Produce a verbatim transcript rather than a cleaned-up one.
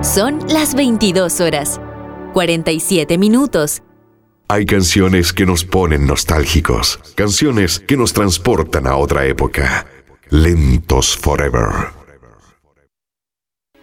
Son las veintidós horas, cuarenta y siete minutos. Hay canciones que nos ponen nostálgicos, canciones que nos transportan a otra época. Lentos Forever.